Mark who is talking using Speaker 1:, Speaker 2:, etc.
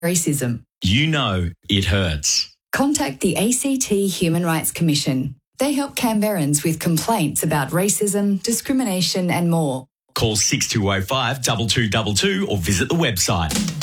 Speaker 1: racism.
Speaker 2: You know it hurts.
Speaker 1: Contact the ACT Human Rights Commission. They help Canberrans with complaints about racism, discrimination and more.
Speaker 2: Call 6205 2222 or visit the website.